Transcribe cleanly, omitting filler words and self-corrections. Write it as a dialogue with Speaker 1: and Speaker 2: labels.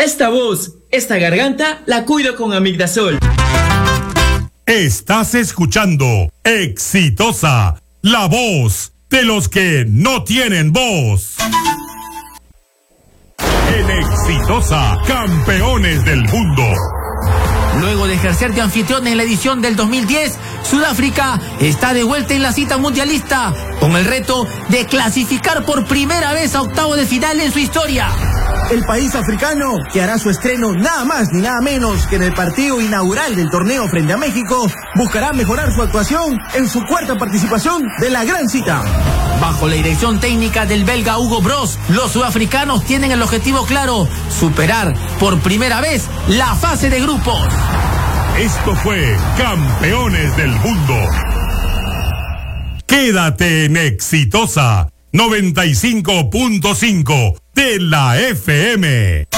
Speaker 1: Esta voz, esta garganta, la cuido con Amigdasol.
Speaker 2: Estás escuchando Exitosa, la voz de los que no tienen voz. En Exitosa, campeones del mundo.
Speaker 3: Luego de ejercer de anfitrión en la edición del 2010, Sudáfrica está de vuelta en la cita mundialista con el reto de clasificar por primera vez a octavo de final en su historia.
Speaker 4: El país africano, que hará su estreno nada más ni nada menos que en el partido inaugural del torneo frente a México, buscará mejorar su actuación en su cuarta participación de la gran cita.
Speaker 3: Bajo la dirección técnica del belga Hugo Broos, los sudafricanos tienen el objetivo claro: superar por primera vez la fase de grupos.
Speaker 2: Esto fue Campeones del Mundo. Quédate en Exitosa 95.5 de la FM.